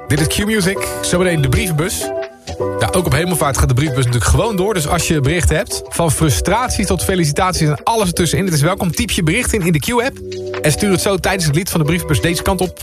Dit is Q-Music. Zometeen de brievenbus. Ja, ook op Hemelvaart gaat de brievenbus natuurlijk gewoon door. Dus als je berichten hebt, van frustratie tot felicitaties en alles ertussenin. Het is welkom, typ je bericht in de Q-app. En stuur het zo tijdens het lied van de brievenbus deze kant op.